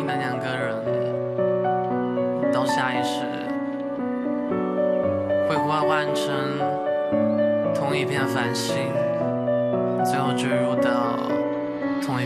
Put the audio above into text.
的两个人，到下一世会互换成同一片繁星，最后坠入到同一